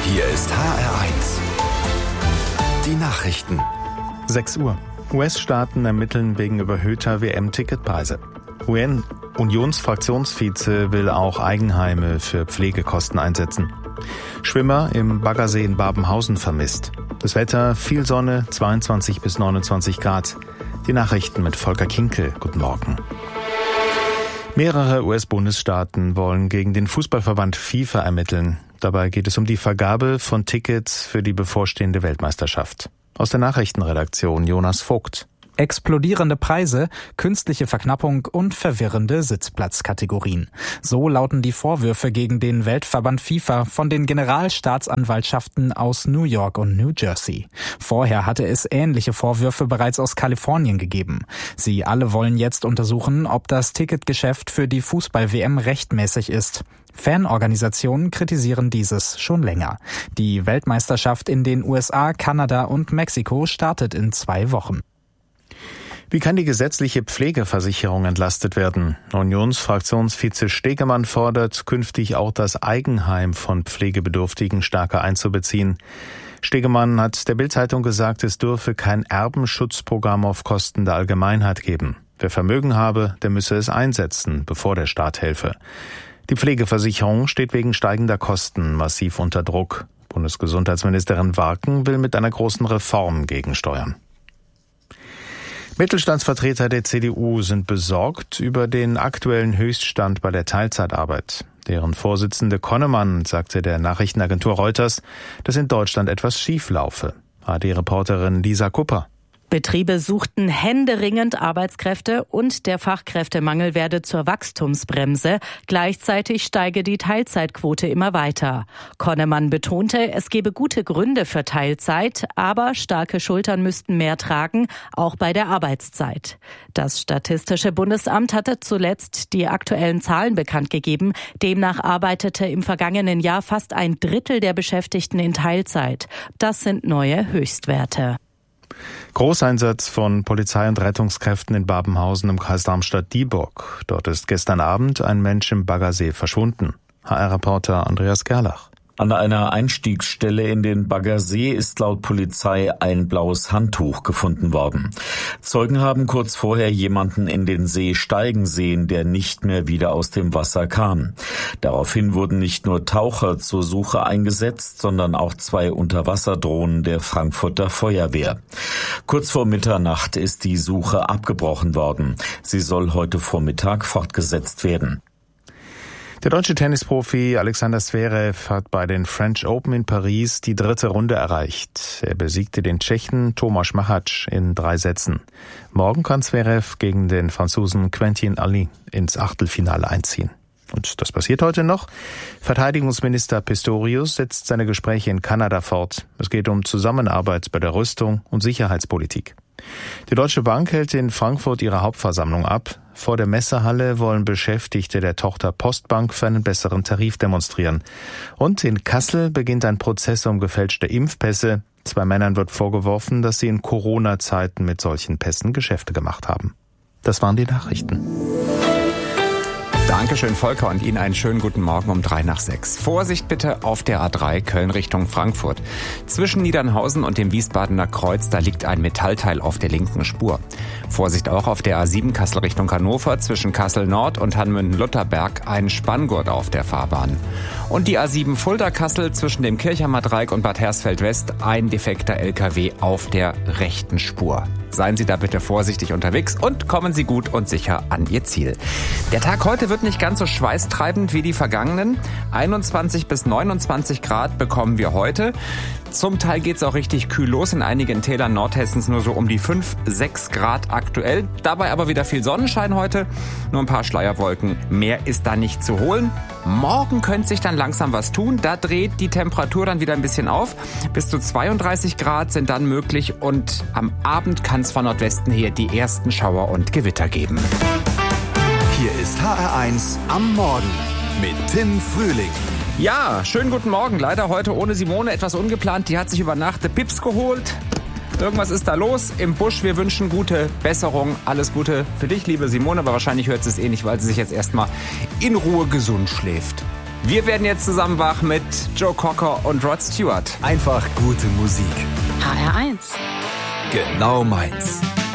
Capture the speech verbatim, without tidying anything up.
Hier ist H R eins. Die Nachrichten. sechs Uhr. U S-Staaten ermitteln wegen überhöhter W M-Ticketpreise. U N-Unionsfraktionsvize will auch Eigenheime für Pflegekosten einsetzen. Schwimmer im Baggersee in Babenhausen vermisst. Das Wetter, viel Sonne, zweiundzwanzig bis neunundzwanzig Grad. Die Nachrichten mit Volker Kinkel. Guten Morgen. Mehrere U S-Bundesstaaten wollen gegen den Fußballverband FIFA ermitteln. Dabei geht es um die Vergabe von Tickets für die bevorstehende Weltmeisterschaft. Aus der Nachrichtenredaktion Jonas Vogt. Explodierende Preise, künstliche Verknappung und verwirrende Sitzplatzkategorien. So lauten die Vorwürfe gegen den Weltverband FIFA von den Generalstaatsanwaltschaften aus New York und New Jersey. Vorher hatte es ähnliche Vorwürfe bereits aus Kalifornien gegeben. Sie alle wollen jetzt untersuchen, ob das Ticketgeschäft für die Fußball-W M rechtmäßig ist. Fanorganisationen kritisieren dieses schon länger. Die Weltmeisterschaft in den U S A, Kanada und Mexiko startet in zwei Wochen. Wie kann die gesetzliche Pflegeversicherung entlastet werden? Unionsfraktionsvize Stegemann fordert, künftig auch das Eigenheim von Pflegebedürftigen stärker einzubeziehen. Stegemann hat der Bild-Zeitung gesagt, es dürfe kein Erbenschutzprogramm auf Kosten der Allgemeinheit geben. Wer Vermögen habe, der müsse es einsetzen, bevor der Staat helfe. Die Pflegeversicherung steht wegen steigender Kosten massiv unter Druck. Bundesgesundheitsministerin Warken will mit einer großen Reform gegensteuern. Mittelstandsvertreter der C D U sind besorgt über den aktuellen Höchststand bei der Teilzeitarbeit. Deren Vorsitzende Konnemann sagte der Nachrichtenagentur Reuters, dass in Deutschland etwas schief laufe. A D-Reporterin Lisa Kupper. Betriebe suchten händeringend Arbeitskräfte und der Fachkräftemangel werde zur Wachstumsbremse. Gleichzeitig steige die Teilzeitquote immer weiter. Konnemann betonte, es gebe gute Gründe für Teilzeit, aber starke Schultern müssten mehr tragen, auch bei der Arbeitszeit. Das Statistische Bundesamt hatte zuletzt die aktuellen Zahlen bekannt gegeben. Demnach arbeitete im vergangenen Jahr fast ein Drittel der Beschäftigten in Teilzeit. Das sind neue Höchstwerte. Großeinsatz von Polizei und Rettungskräften in Babenhausen im Kreis Darmstadt-Dieburg. Dort ist gestern Abend ein Mensch im Baggersee verschwunden. H R-Reporter Andreas Gerlach. An einer Einstiegsstelle in den Baggersee ist laut Polizei ein blaues Handtuch gefunden worden. Zeugen haben kurz vorher jemanden in den See steigen sehen, der nicht mehr wieder aus dem Wasser kam. Daraufhin wurden nicht nur Taucher zur Suche eingesetzt, sondern auch zwei Unterwasserdrohnen der Frankfurter Feuerwehr. Kurz vor Mitternacht ist die Suche abgebrochen worden. Sie soll heute Vormittag fortgesetzt werden. Der deutsche Tennisprofi Alexander Zverev hat bei den French Open in Paris die dritte Runde erreicht. Er besiegte den Tschechen Tomáš Machač in drei Sätzen. Morgen kann Zverev gegen den Franzosen Quentin Halys ins Achtelfinale einziehen. Und das passiert heute noch. Verteidigungsminister Pistorius setzt seine Gespräche in Kanada fort. Es geht um Zusammenarbeit bei der Rüstung und Sicherheitspolitik. Die Deutsche Bank hält in Frankfurt ihre Hauptversammlung ab. Vor der Messehalle wollen Beschäftigte der Tochter Postbank für einen besseren Tarif demonstrieren. Und in Kassel beginnt ein Prozess um gefälschte Impfpässe. Zwei Männern wird vorgeworfen, dass sie in Corona-Zeiten mit solchen Pässen Geschäfte gemacht haben. Das waren die Nachrichten. Dankeschön, Volker, und Ihnen einen schönen guten Morgen um drei nach sechs. Vorsicht bitte auf der A drei Köln Richtung Frankfurt. Zwischen Niedernhausen und dem Wiesbadener Kreuz, da liegt ein Metallteil auf der linken Spur. Vorsicht auch auf der A sieben Kassel Richtung Hannover, zwischen Kassel Nord und Hanmünden-Lutterberg ein Spanngurt auf der Fahrbahn. Und die A sieben Fulda-Kassel zwischen dem Kirchhammer Dreieck und Bad Hersfeld West ein defekter L K W auf der rechten Spur. Seien Sie da bitte vorsichtig unterwegs und kommen Sie gut und sicher an Ihr Ziel. Der Tag heute wird nicht ganz so schweißtreibend wie die vergangenen. einundzwanzig bis neunundzwanzig Grad bekommen wir heute. Zum Teil geht's auch richtig kühl los. In einigen Tälern Nordhessens nur so um die fünf, sechs Grad aktuell. Dabei aber wieder viel Sonnenschein heute. Nur ein paar Schleierwolken. Mehr ist da nicht zu holen. Morgen könnte sich dann langsam was tun. Da dreht die Temperatur dann wieder ein bisschen auf. Bis zu zweiunddreißig Grad sind dann möglich. Und am Abend kann es von Nordwesten her die ersten Schauer und Gewitter geben. Hier ist H R eins am Morgen mit Tim Frühling. Ja, schönen guten Morgen. Leider heute ohne Simone, etwas ungeplant. Die hat sich über Nacht die Pips geholt. Irgendwas ist da los im Busch. Wir wünschen gute Besserung. Alles Gute für dich, liebe Simone. Aber wahrscheinlich hört sie es eh nicht, weil sie sich jetzt erstmal in Ruhe gesund schläft. Wir werden jetzt zusammen wach mit Joe Cocker und Rod Stewart. Einfach gute Musik. H R eins. Genau meins.